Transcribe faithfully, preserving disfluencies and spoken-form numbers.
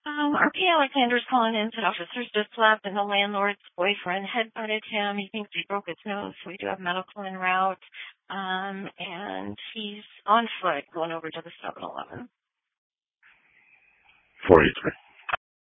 Um, R P Alexander's calling in, said officers just left and the landlord's boyfriend headbutted him. He thinks he broke his nose, so we do have medical en route. Um, and he's on foot going over to the seven eleven. four eight three.